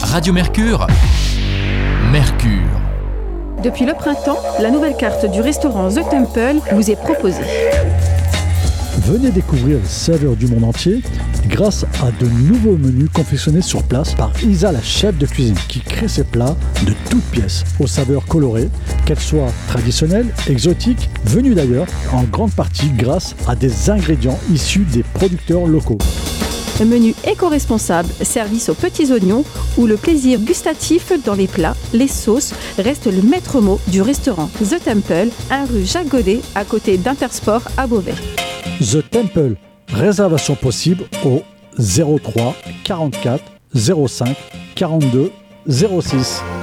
Radio Mercure. Mercure. Depuis le printemps, la nouvelle carte du restaurant The Temple vous est proposée. Venez découvrir les saveurs du monde entier grâce à de nouveaux menus confectionnés sur place par Isa, la chef de cuisine, qui crée ses plats de toutes pièces, aux saveurs colorées, qu'elles soient traditionnelles, exotiques, venues d'ailleurs, en grande partie grâce à des ingrédients issus des producteurs locaux. Un menu éco-responsable, service aux petits oignons, où le plaisir gustatif dans les plats, les sauces, reste le maître mot du restaurant The Temple, 1 rue Jacques Godet, à côté d'Intersport à Beauvais. The Temple, réservation possible au 03 44 05 42 06.